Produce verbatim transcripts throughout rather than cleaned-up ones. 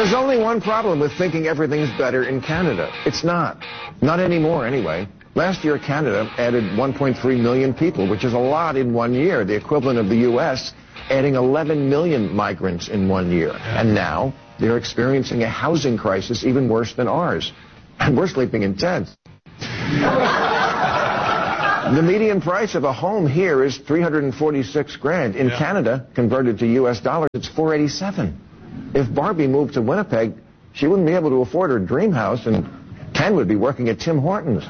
There's only one problem with thinking everything's better in Canada. It's not. Not anymore, anyway. Last year, Canada added one point three million people, which is a lot in one year, the equivalent of the U S adding eleven million migrants in one year. And now they're experiencing a housing crisis even worse than ours. And we're sleeping in tents. The median price of a home here is three hundred forty-six grand. In yeah. Canada, converted to U S dollars, it's four eighty-seven. If Barbie moved to Winnipeg, she wouldn't be able to afford her dream house, and Ken would be working at Tim Hortons.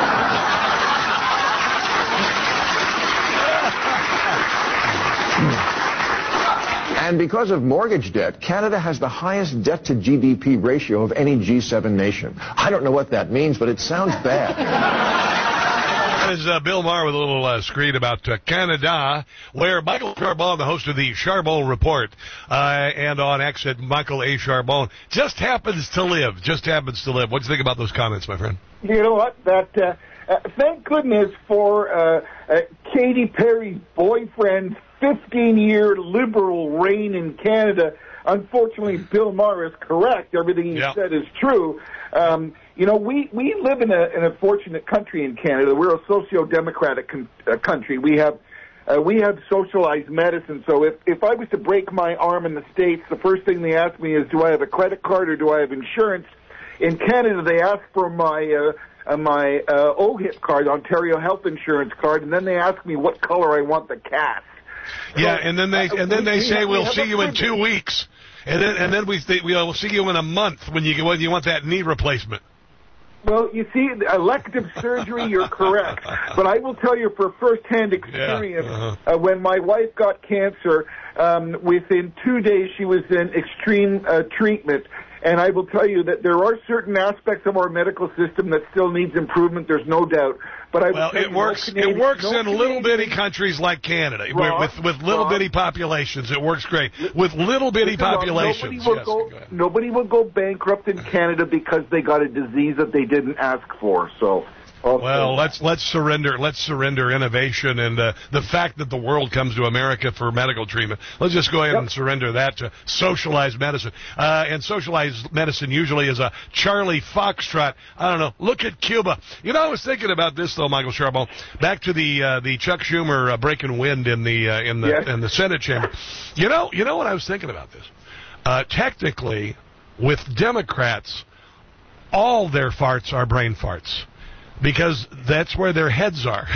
And because of mortgage debt, Canada has the highest debt-to-G D P ratio of any G seven nation. I don't know what that means, but it sounds bad. That is uh, Bill Maher with a little uh, screed about uh, Canada, where Michael Charbon, the host of the Charbon Report, uh, and on X at Michael A. Charbon, just happens to live, just happens to live. What do you think about those comments, my friend? You know what? That uh, uh, thank goodness for uh, uh, Katy Perry's boyfriend's fifteen-year liberal reign in Canada. Unfortunately, Bill Maher is correct. Everything he yep. said is true. Um, you know, we, we live in a, in a fortunate country in Canada. We're a socio-democratic con- uh, country. We have uh, we have socialized medicine. So if, if I was to break my arm in the States, the first thing they ask me is, do I have a credit card or do I have insurance? In Canada, they ask for my uh, uh, my uh, O H I P card, Ontario Health Insurance card, and then they ask me what color I want the cast. Yeah, and then they and then they say we'll see you in two weeks, and then and then we th- we'll see you in a month when you when you want that knee replacement. Well, you see, elective surgery, you're correct. But I will tell you for first-hand experience, yeah, uh-huh. uh, when my wife got cancer, um, within two days she was in extreme uh, treatment. And I will tell you that there are certain aspects of our medical system that still needs improvement. There's no doubt. But I well, it works. No it works no in Canadian, little bitty countries like Canada, Rob, with with little Rob, bitty populations. It works great with little bitty listen, populations. Nobody will, yes, go, go nobody will go bankrupt in Canada because they got a disease that they didn't ask for. So. Okay. Well, let's let's surrender let's surrender innovation and uh, the fact that the world comes to America for medical treatment. Let's just go ahead yep. and surrender that to socialized medicine. Uh, and socialized medicine usually is a Charlie Foxtrot. I don't know. Look at Cuba. You know, I was thinking about this though, Michael Charbon. Back to the uh, the Chuck Schumer uh, breaking wind in the uh, in the yes. in the Senate chamber. You know, you know what I was thinking about this. Uh, technically, with Democrats, all their farts are brain farts. Because that's where their heads are.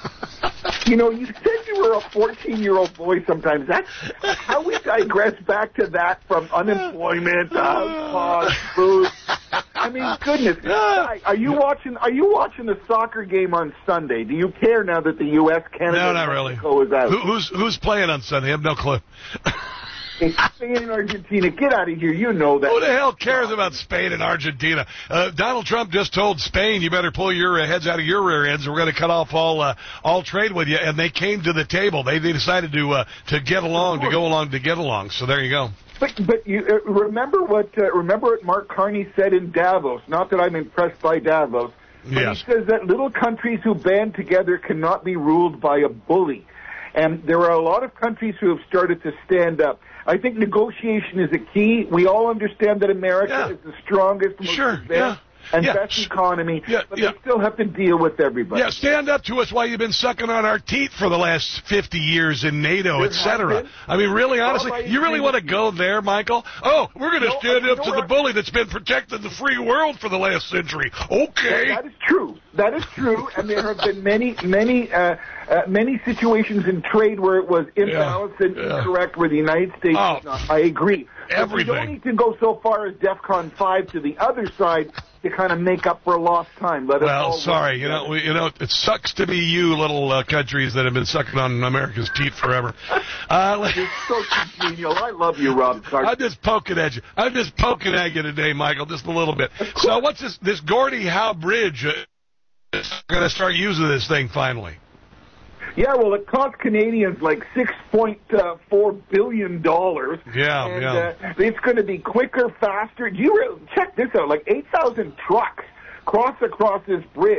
You know, you said you were a fourteen-year-old boy sometimes. That's how we digress back to that from unemployment, uh, food. I mean, goodness. Are you watching Are you watching the soccer game on Sunday? Do you care now that the U S, Canada, no, not really. Mexico is out? Who, who's, who's playing on Sunday? I have no clue. It's Spain and Argentina. Get out of here. You know that. Who the hell cares about Spain and Argentina? Uh, Donald Trump just told Spain, you better pull your uh, heads out of your rear ends. We're going to cut off all uh, all trade with you. And they came to the table. They, they decided to uh, to get along, to go along, to get along. So there you go. But but you uh, remember what uh, remember what Mark Carney said in Davos. Not that I'm impressed by Davos. But yes. He says that little countries who band together cannot be ruled by a bully. And there are a lot of countries who have started to stand up. I think negotiation is a key. We all understand that America yeah. is the strongest, most sure, advanced, yeah. and yeah. best economy, yeah. but yeah. they still have to deal with everybody. Yeah, stand up to us while you've been sucking on our teeth for the last fifty years in NATO, et cetera. I mean, really, honestly, well, you really want to go there, Michael? Oh, we're going to no, stand up to the bully that's been protecting the free world for the last century. Okay. Well, that is true. That is true, and there have been many, many, uh, uh, many situations in trade where it was imbalanced yeah. and yeah. incorrect, where the United States oh. is not. I agree. Everything. But we don't need to go so far as DEFCON five to the other side to kind of make up for lost time. Let well, sorry, you know, we, you know, it sucks to be you little uh, countries that have been sucking on America's teeth forever. Uh, You're so congenial. I love you, Rob Carter. I'm just poking at you. I'm just poking at you today, Michael, just a little bit. So what's this, this Gordie Howe Bridge uh, is going to start using this thing finally? Yeah, well, it cost Canadians like six point four billion dollars. Yeah, and, yeah. Uh, it's going to be quicker, faster. Do you really, check this out, like eight thousand trucks cross across this bridge.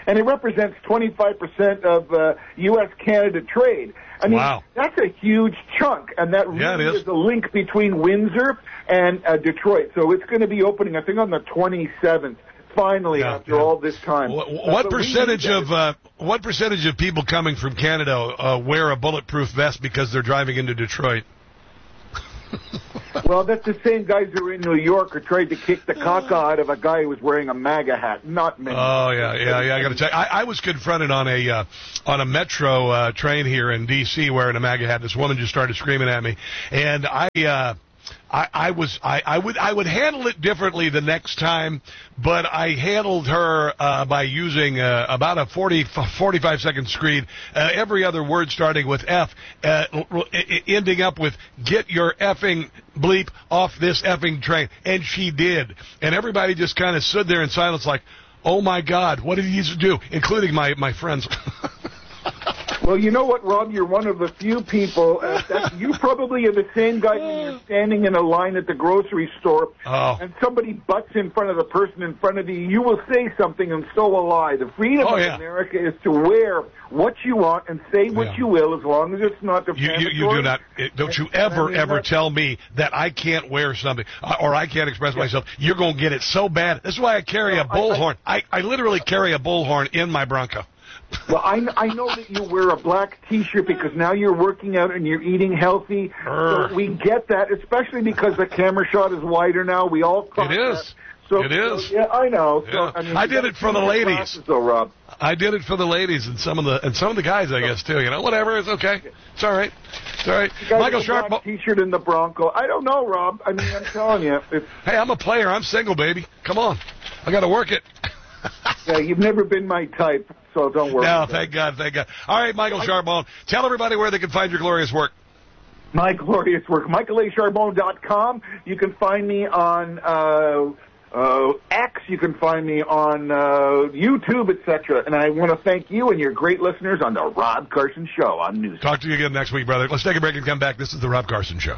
and it represents twenty-five percent of uh, U S Canada trade. I mean, wow. That's a huge chunk, and that yeah, really is. is a link between Windsor and uh, Detroit. So it's going to be opening, I think, on the twenty-seventh. Finally, yeah, after yeah. all this time. What, what percentage of uh, what percentage of people coming from Canada uh, wear a bulletproof vest because they're driving into Detroit? Well, that's the same guys who were in New York who tried to kick the caca out of a guy who was wearing a MAGA hat. Not many. Oh yeah, yeah, yeah. I got to tell you, I, I was confronted on a uh, on a metro uh, train here in D C wearing a MAGA hat. This woman just started screaming at me, and I. Uh, I, I was I, I would I would handle it differently the next time, but I handled her uh, by using uh, about a forty, forty-five second screed, uh, every other word starting with F, uh, ending up with "get your effing bleep off this effing train," and she did, and everybody just kind of stood there in silence, like, "Oh my God, what did he used to do?" Including my my friends. Well, you know what, Rob? You're one of the few people. Uh, that you probably are the same guy when you're standing in a line at the grocery store, oh. and somebody butts in front of the person in front of you. You will say something, and so will I. The freedom oh, of yeah. America is to wear what you want and say what yeah. you will, as long as it's not you, defamatory. you, you do not. Don't you ever, I mean, ever that's, tell me that I can't wear something uh, or I can't express yeah. myself. You're going to get it so bad. That's why I carry a bullhorn. I, I, I literally carry a bullhorn in my Bronco. Well, I, I know that you wear a black T-shirt because now you're working out and you're eating healthy. Urgh. So we get that, especially because the camera shot is wider now. We all caught It is. That. So, it is. So, yeah, I know. So, Yeah. I, mean, I did it for the ladies. Classes, though, Rob. I did it for the ladies and some of the and some of the guys, I guess, too. You know, whatever. It's okay. It's all right. It's all right. Michael Sharp. Black T-shirt in the Bronco. I don't know, Rob. I mean, I'm telling you. It's, hey, I'm a player. I'm single, baby. Come on. I got to work it. Yeah, you've never been my type, so don't worry. No, thank God, thank God. All right, Michael Charbon, tell everybody where they can find your glorious work. My glorious work, Michael A Charbon dot com. You can find me on uh, uh, X. You can find me on uh, YouTube, et cetera. And I want to thank you and your great listeners on the Rob Carson Show on News. Talk to you again next week, brother. Let's take a break and come back. This is the Rob Carson Show.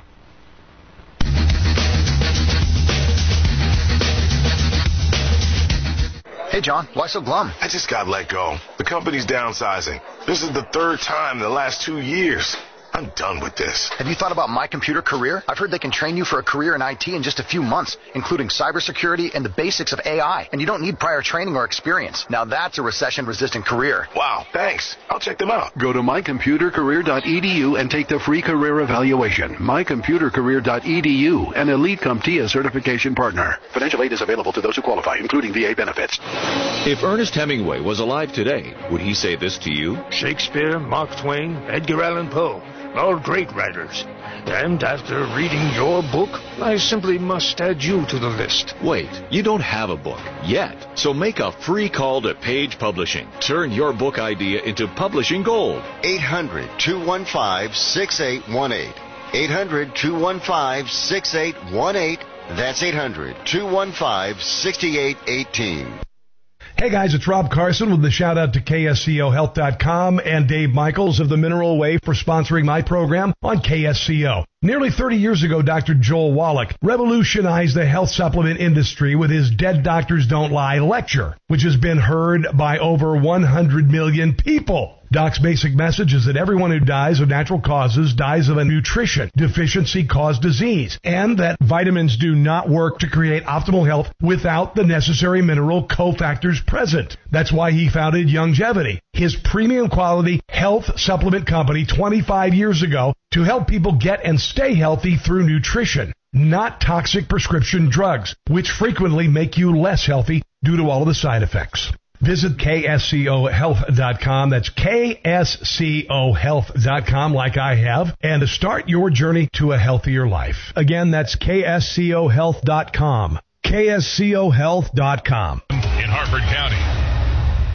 Hey, John, why so glum? I just got let go. The company's downsizing. This is the third time in the last two years. I'm done with this. Have you thought about My Computer Career? I've heard they can train you for a career in I T in just a few months, including cybersecurity and the basics of A I. And you don't need prior training or experience. Now that's a recession-resistant career. Wow, thanks. I'll check them out. Go to my computer career dot e d u and take the free career evaluation. my computer career dot e d u, an Elite CompTIA certification partner. Financial aid is available to those who qualify, including V A benefits. If Ernest Hemingway was alive today, would he say this to you? Shakespeare, Mark Twain, Edgar Allan Poe. All great writers. And after reading your book, I simply must add you to the list. Wait, you don't have a book yet. So make a free call to Page Publishing. Turn your book idea into publishing gold. eight hundred, two one five, six eight one eight. eight hundred, two one five, six eight one eight. That's eight hundred, two one five, six eight one eight. Hey guys, it's Rob Carson with the shout out to K S C O health dot com and Dave Michaels of the Mineral Way for sponsoring my program on K S C O. Nearly thirty years ago, Doctor Joel Wallach revolutionized the health supplement industry with his Dead Doctors Don't Lie lecture, which has been heard by over one hundred million people. Doc's basic message is that everyone who dies of natural causes dies of a nutrition deficiency caused disease, and that vitamins do not work to create optimal health without the necessary mineral cofactors present. That's why he founded Youngevity, his premium quality health supplement company twenty-five years ago, to help people get and stay healthy through nutrition, not toxic prescription drugs, which frequently make you less healthy due to all of the side effects. Visit K S C O health dot com. That's K S C O health dot com, like I have, and to start your journey to a healthier life. Again, that's K S C O health dot com. K S C O health dot com. In Harford County,